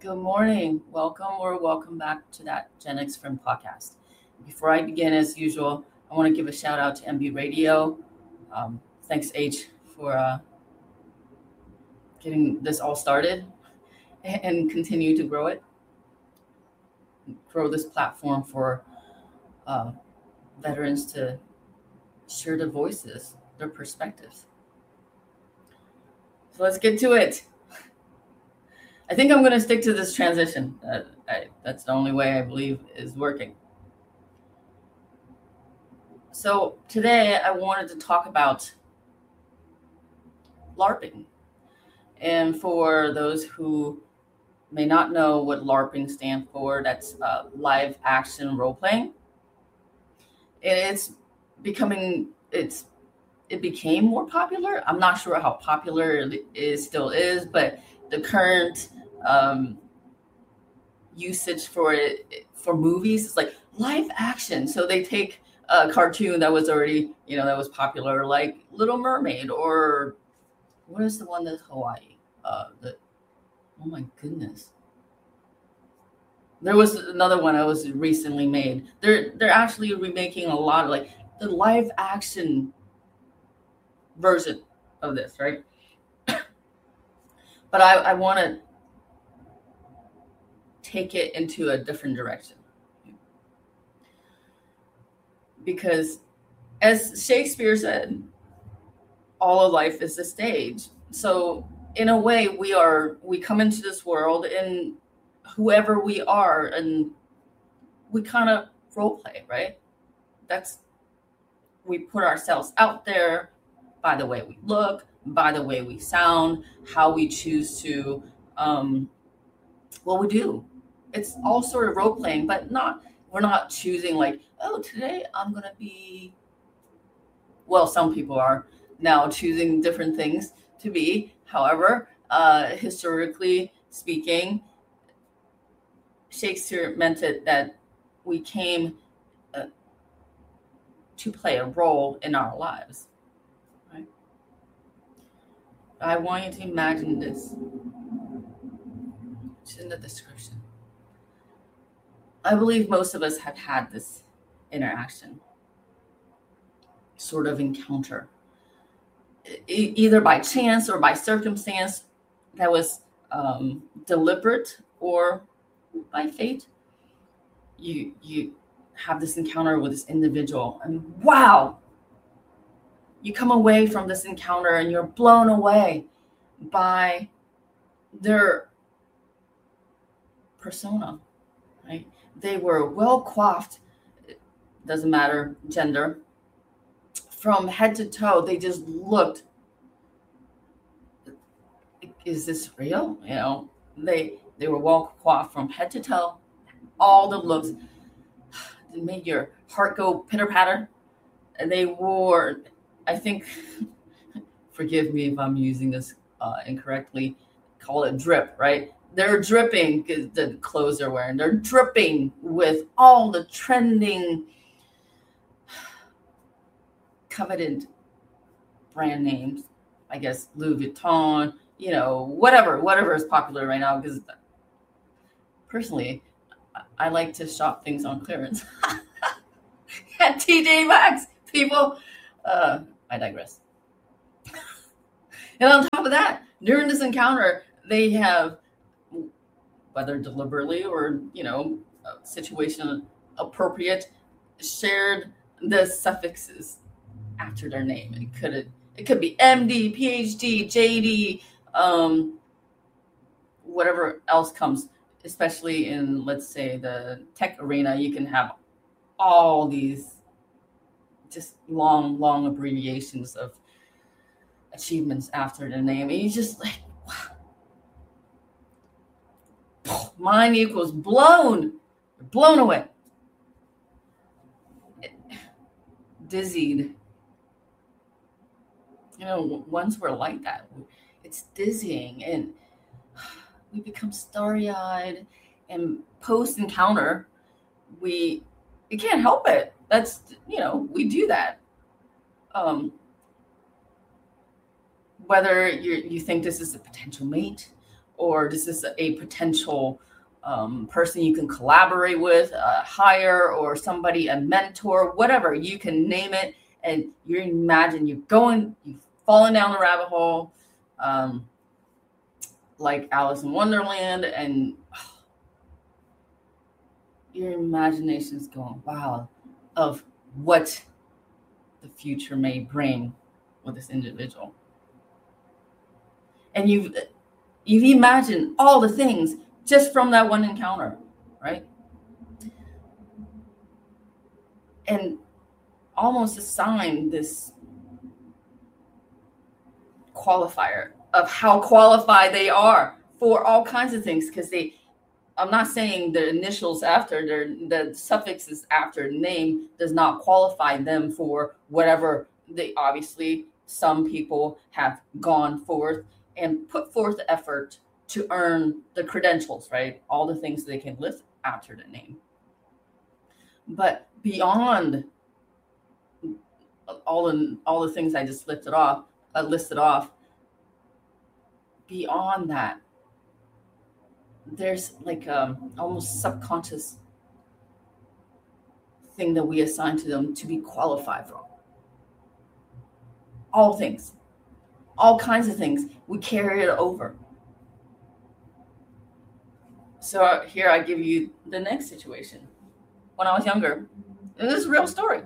Good morning. Welcome back to that Gen X Friend podcast. Before I begin, as usual, I want to give a shout out to MB Radio. Thanks, H, for getting this all started and continue to grow this platform for uh, veterans to share their voices, their perspectives. So let's get to it. I think I'm going to stick to this transition. That's the only way I believe is working. So today I wanted to talk about LARPing. And for those who may not know what LARPing stands for, that's live action role playing. It became more popular. I'm not sure how popular it still is, but the current usage for it for movies is like live action. So they take a cartoon that was already, that was popular, like Little Mermaid, or what is the one that's Hawaii? Oh my goodness. There was another one that was recently made. They're actually remaking a lot of like the live action version of this, right? But I want to take it into a different direction. Because as Shakespeare said, all of life is a stage. So in a way, we come into this world, and whoever we are, and we kind of role play, right? We put ourselves out there by the way we look, by the way we sound, how we choose to, what we do. It's all sort of role playing, but we're not choosing like, oh, today I'm going to be, well, some people are now choosing different things to be. However, historically speaking, Shakespeare meant it that we came to play a role in our lives, right? I want you to imagine this. It's in the description. I believe most of us have had this interaction, sort of encounter, either by chance or by circumstance that was deliberate or by fate. You have this encounter with this individual, and wow, you come away from this encounter and you're blown away by their persona, right? They were well coiffed, doesn't matter gender, from head to toe. They just looked, is this real? They were well coiffed from head to toe. All the looks, it made your heart go pitter patter. And they wore, I think, forgive me if I'm using this incorrectly, call it drip, right? They're dripping, because the clothes they're wearing, they're dripping with all the trending, coveted brand names. I guess Louis Vuitton, whatever is popular right now. Because personally, I like to shop things on clearance at TJ Maxx. People, I digress. And on top of that, during this encounter, they have, whether deliberately or, situation appropriate, shared the suffixes after their name. It could be MD, PhD, JD, whatever else comes, especially in, let's say, the tech arena. You can have all these just long abbreviations of achievements after the name. And you just like, wow. Mind equals blown away. Dizzied. Once we're like that, it's dizzying, and we become starry-eyed. And post-encounter, we can't help it. That's, we do that. Whether you think this is a potential mate, or this is a potential person you can collaborate with, hire, or somebody, a mentor, whatever, you can name it. And you imagine you've fallen down the rabbit hole, like Alice in Wonderland, and your imagination's going wild of what the future may bring with this individual. And you've imagined all the things just from that one encounter, right? And almost assign this qualifier of how qualified they are for all kinds of things, because I'm not saying the initials after the suffixes after name does not qualify them for whatever they obviously some people have gone forth and put forth the effort to earn the credentials, right? All the things they can list after the name. But beyond all the things I just listed off, beyond that, there's like almost subconscious thing that we assign to them to be qualified for. All things, all kinds of things, we carry it over. So here I give you the next situation. When I was younger, and this is a real story.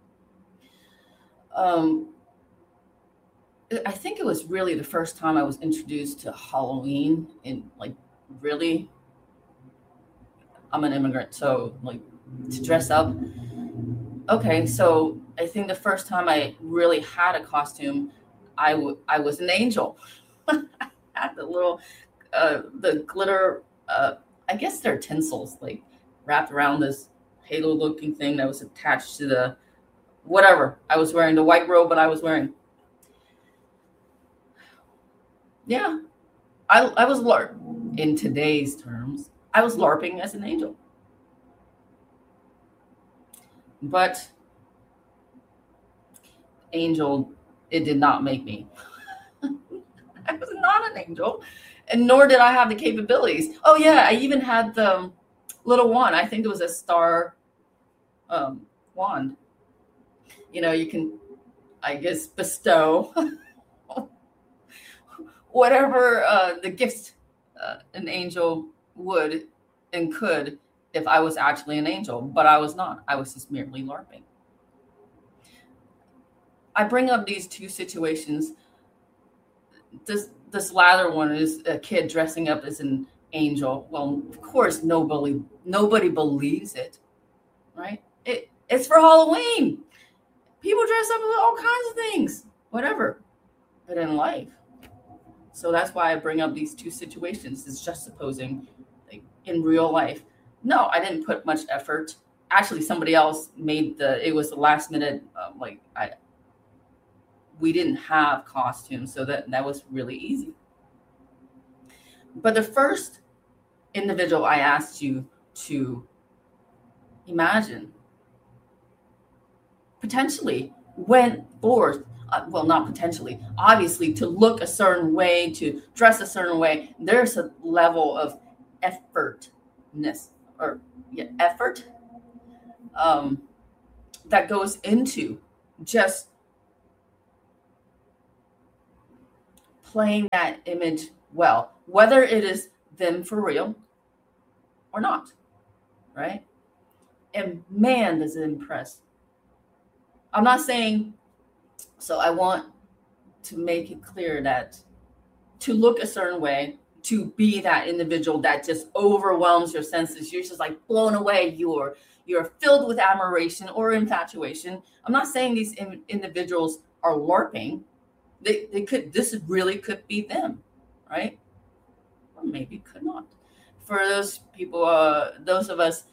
I think it was really the first time I was introduced to Halloween, and like, really, I'm an immigrant, so like to dress up. Okay, so I think the first time I really had a costume, I was an angel. I had the little, the glitter, I guess they're tinsels, like wrapped around this halo-looking thing that was attached to the whatever I was wearing, the white robe, but I was wearing. Yeah, I was LARP. In today's terms, I was LARPing as an angel. But angel, it did not make me. I was not an angel, and nor did I have the capabilities. Oh yeah, I even had the little wand. I think it was a star wand. You know, you can, I guess, bestow whatever the gifts an angel would and could if I was actually an angel, but I was not. I was just merely LARPing. I bring up these two situations. This latter one is a kid dressing up as an angel. Well, of course, nobody believes it, right? It's for Halloween. People dress up with all kinds of things, whatever. But in life. So that's why I bring up these two situations. It's just supposing, like, in real life. No, I didn't put much effort. Actually, somebody else made it was the last minute, we didn't have costumes, so that was really easy. But the first individual I asked you to imagine potentially went forth, well, not potentially, obviously, to look a certain way, to dress a certain way. There's a level of effort that goes into just playing that image well, whether it is them for real or not, right? And man, does it impress. I'm not saying, so I want to make it clear that to look a certain way, to be that individual that just overwhelms your senses, you're just like blown away, you're filled with admiration or infatuation. I'm not saying these individuals are LARPing. They could, this really could be them, right? Or maybe could not. For those people, those of us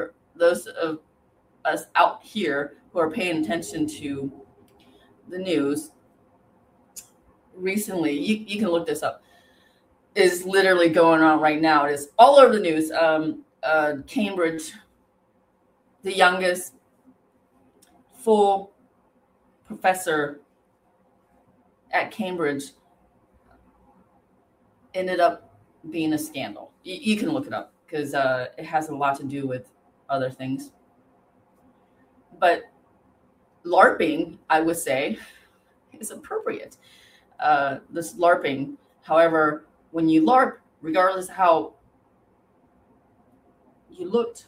out here who are paying attention to the news recently, you can look this up, is literally going on right now. It is all over the news. Cambridge, the youngest full professor at Cambridge, ended up being a scandal. You can look it up because it has a lot to do with other things. But LARPing, I would say, is appropriate. This LARPing, however, when you LARP, regardless of how you looked,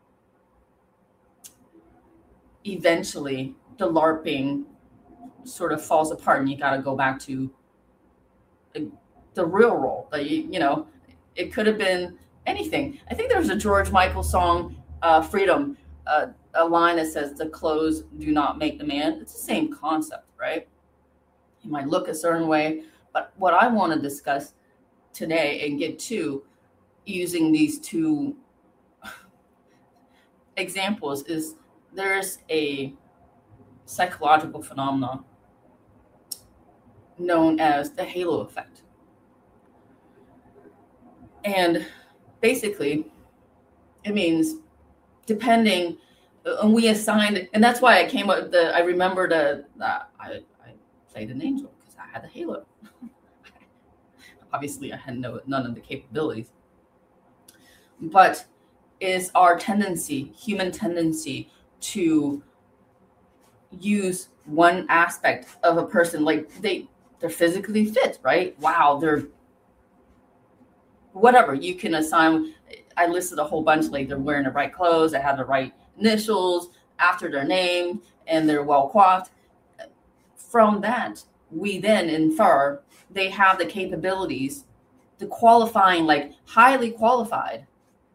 eventually the LARPing sort of falls apart and you got to go back to the real role. That it could have been anything. I think there was a George Michael song, Freedom, a line that says, "The clothes do not make the man." It's the same concept, right? You might look a certain way, but what I want to discuss today and get to using these two examples is there's a psychological phenomenon known as the halo effect. And basically, it means depending, and we assigned, and that's why I came up with I remembered I played an angel because I had the halo. Obviously, I had none of the capabilities. But is our tendency, human tendency, to use one aspect of a person, like they're physically fit, right? Wow, they're whatever. You can assign. I listed a whole bunch, like they're wearing the right clothes, they have the right initials after their name, and they're well coiffed. From that, we then infer they have the capabilities, the qualifying, like highly qualified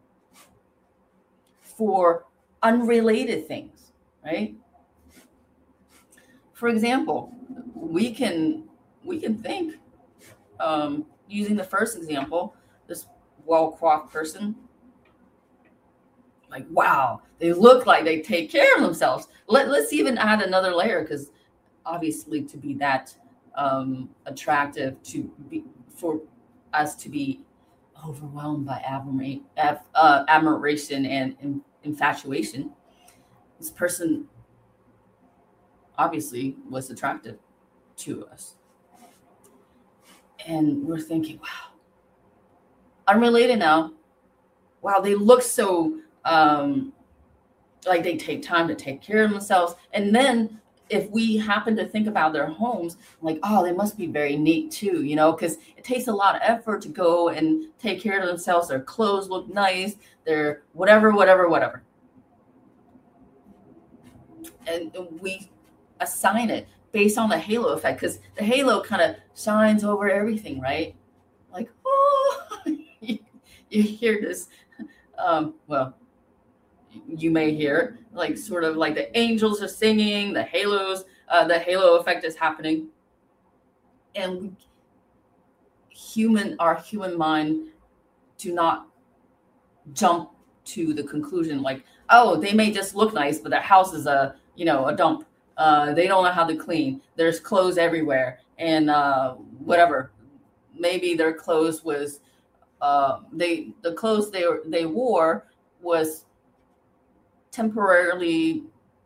for unrelated things, right? For example, we can think, using the first example, this well-coiffed person, like, wow, they look like they take care of themselves. Let's even add another layer, because obviously to be that attractive, for us to be overwhelmed by admiration and infatuation, this person obviously was attractive to us. And we're thinking, wow, unrelated now, wow, they look so like they take time to take care of themselves. And then if we happen to think about their homes, like, oh, they must be very neat too, because it takes a lot of effort to go and take care of themselves. Their clothes look nice, their whatever. And we assign it based on the halo effect, because the halo kind of shines over everything, right? Like, oh, you hear this, well, you may hear like sort of like the angels are singing, the halo effect is happening. And our human mind do not jump to the conclusion like, oh, they may just look nice, but their house is a dump. They don't know how to clean. There's clothes everywhere, and whatever. Maybe their clothes was the clothes they wore was temporarily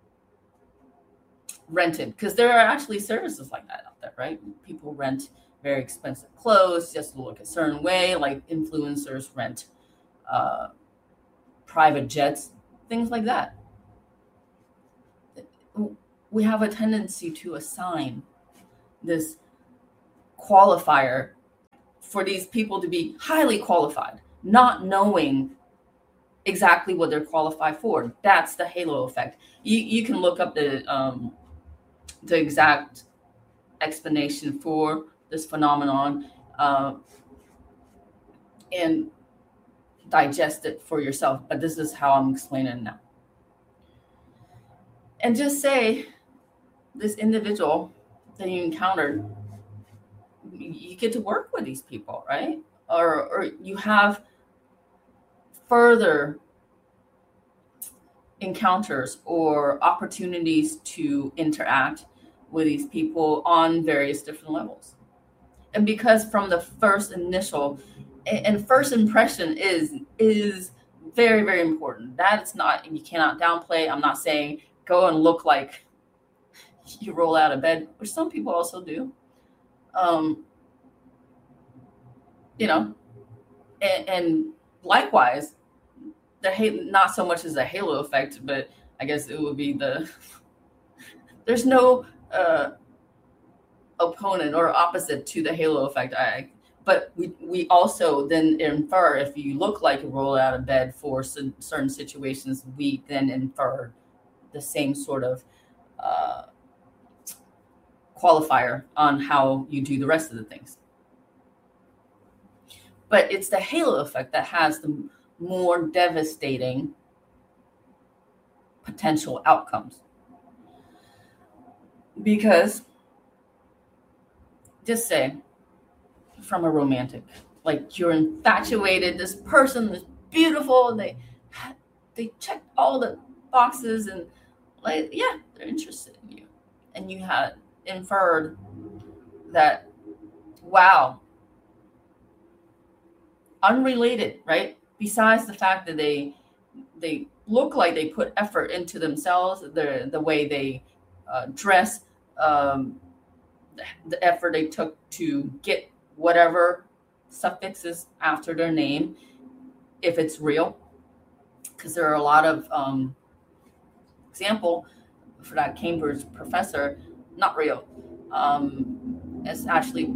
rented, because there are actually services like that out there, right? People rent very expensive clothes just to look a certain way, like influencers rent private jets, things like that. We have a tendency to assign this qualifier for these people to be highly qualified, not knowing exactly what they're qualified for. That's the halo effect. You can look up the exact explanation for this phenomenon and digest it for yourself. But this is how I'm explaining it now. And just say this individual that you encountered, you get to work with these people, right? Or you have further encounters or opportunities to interact with these people on various different levels. And because from the first initial and first impression is very, very important. That's not, and you cannot downplay. I'm not saying go and look like you roll out of bed, which some people also do. And likewise, not so much as a halo effect, but I guess it would be there's no opponent or opposite to the halo effect. But we also then infer, if you look like you roll out of bed for certain situations, we then infer the same sort of qualifier on how you do the rest of the things. But it's the halo effect that has the more devastating potential outcomes. Because, just say, from a romantic, like you're infatuated, this person is beautiful, they checked all the boxes, and like, yeah, they're interested in you, and you had inferred that, wow, unrelated, right? Besides the fact that they look like they put effort into themselves, the way they dress, the effort they took to get whatever suffixes after their name, if it's real, because there are a lot of example for that Cambridge professor, not real. It's actually,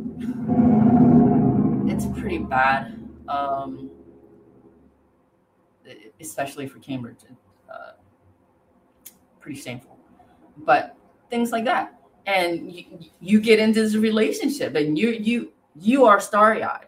it's pretty bad, especially for Cambridge. Pretty shameful, but things like that. And you get into this relationship, and you are starry-eyed,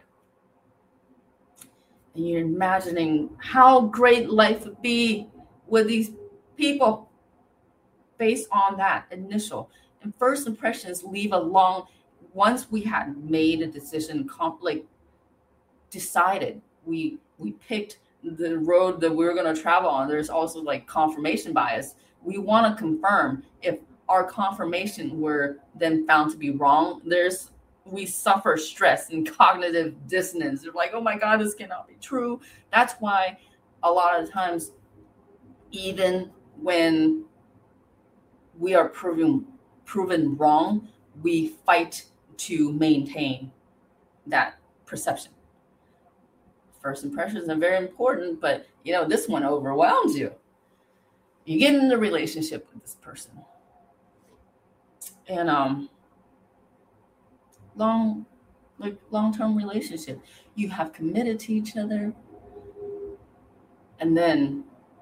and you're imagining how great life would be with these people based on that initial. And first impressions leave a long. Once we had made a decision, decided, we picked the road that we were going to travel on. There's also like confirmation bias. We want to confirm. If our confirmation were then found to be wrong, we suffer stress and cognitive dissonance. They're like, oh my God, this cannot be true. That's why a lot of times, even when we are proven wrong, we fight to maintain that perception. First impressions are very important, but this one overwhelms you. You get in a relationship with this person, and long-term relationship, you have committed to each other, and then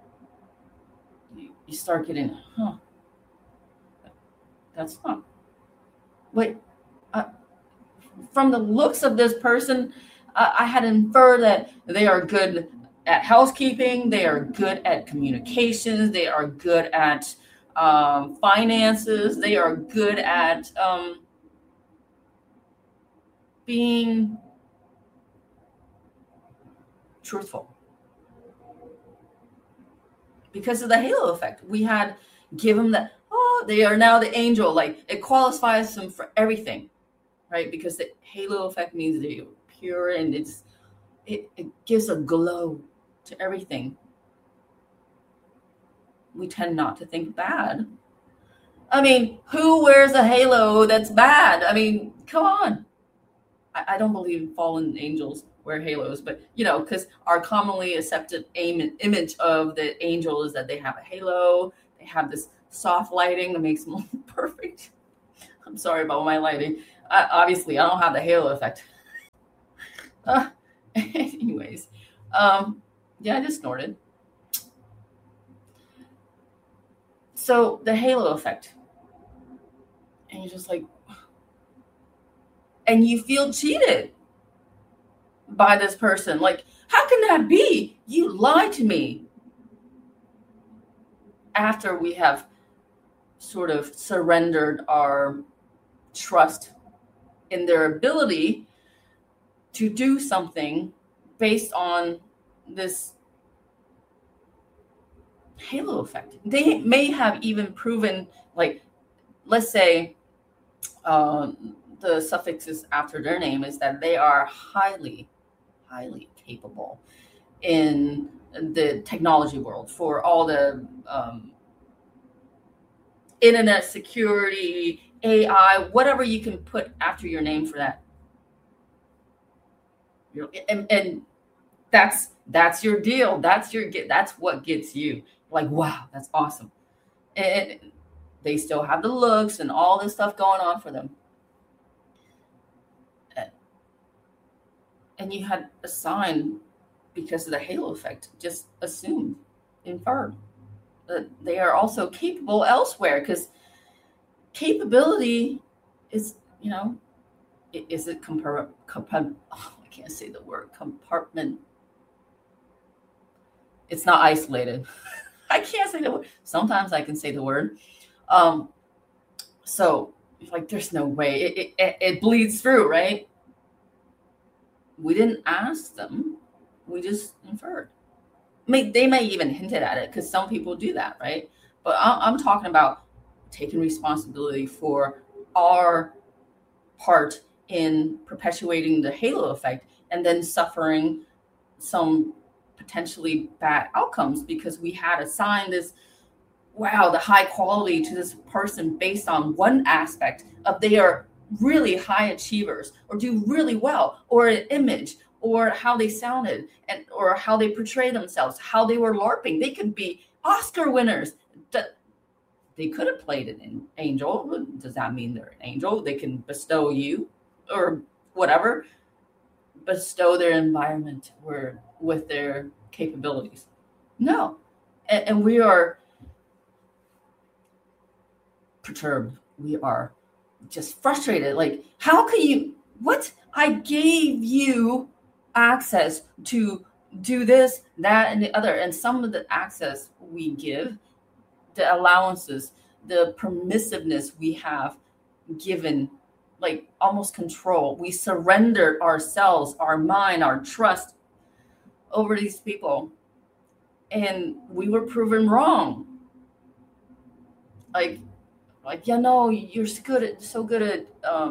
you start getting, that's not, wait, from the looks of this person, I had inferred that they are good at housekeeping, they are good at communications, they are good at finances, they are good at being truthful. Because of the halo effect, we had given them that, they are now the angel, like it qualifies them for everything, right? Because the halo effect means they're pure, and it gives a glow to everything. We tend not to think bad. I mean, who wears a halo that's bad? I mean, come on. I don't believe fallen angels wear halos, but because our commonly accepted image of the angel is that they have a halo, they have this soft lighting that makes them look perfect. I'm sorry about my lighting. Obviously, I don't have the halo effect. Anyways, yeah, I just snorted. So the halo effect, and you're just like, and you feel cheated by this person. Like, how can that be? You lied to me. After we have sort of surrendered our trust in their ability to do something based on this halo effect. They may have even proven, like, let's say the suffixes after their name is that they are highly, highly capable in the technology world for all the internet security, AI, whatever you can put after your name for that. And that's your deal. That's what gets you. Like, wow, that's awesome. And they still have the looks and all this stuff going on for them. And you had assigned because of the halo effect, just assumed, inferred that they are also capable elsewhere, because capability is, is it I can't say the word compartment. It's not isolated. I can't say the word. Sometimes I can say the word. So like, there's no way it bleeds through, right? We didn't ask them. We just inferred. They may even hinted at it, because some people do that, right? But I'm talking about taking responsibility for our part in perpetuating the halo effect, and then suffering some potentially bad outcomes because we had assigned the high quality to this person based on one aspect of they are really high achievers, or do really well, or an image, or how they sounded, or how they portray themselves, how they were LARPing. They could be Oscar winners. They could have played an angel. Does that mean they're an angel? They can bestow you, or whatever, bestow their environment with their capabilities. No. And we are perturbed. We are just frustrated. Like, how can you, what? I gave you access to do this, that, and the other. And some of the access we give, the allowances, the permissiveness we have given, like almost control. We surrendered ourselves, our mind, our trust over these people. And we were proven wrong. Like, you're so good at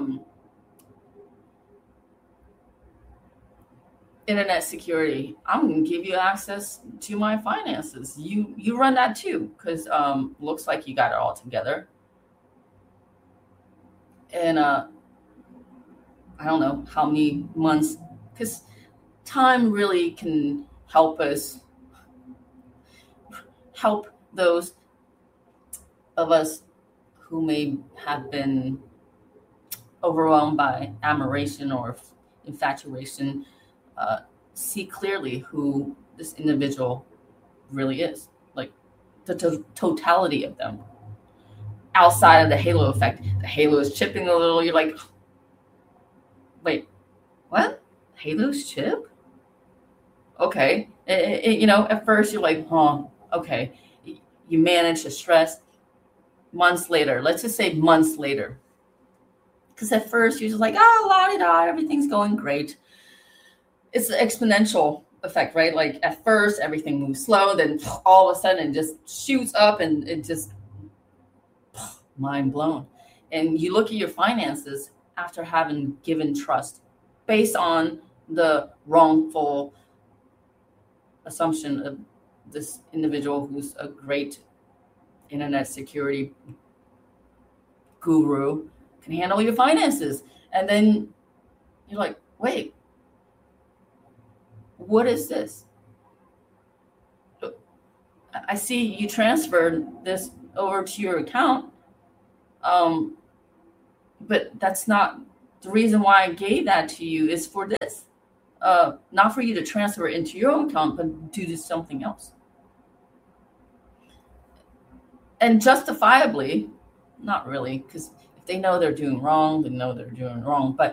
internet security. I'm going to give you access to my finances. You run that too, because looks like you got it all together. And I don't know how many months, because time really can help those of us who may have been overwhelmed by admiration or infatuation, see clearly who this individual really is, like the totality of them. Outside of the halo effect, the halo is chipping a little. You're like, wait, what? Halo's chip? Okay. At first you're like, okay. You manage the stress. Months later, let's just say months later, because at first you're just like, la-di-da, everything's going great. It's an exponential effect, right? Like, at first everything moves slow, then all of a sudden it just shoots up, and it just mind blown. And you look at your finances after having given trust based on the wrongful assumption of this individual who's a great internet security guru, can handle your finances. And then you're like, wait, what is this? I see you transferred this over to your account. But that's not the reason why I gave that to you. Is for this, not for you to transfer it into your own account, but do something else. And justifiably, not really, because if they know they're doing wrong, they know they're doing wrong. But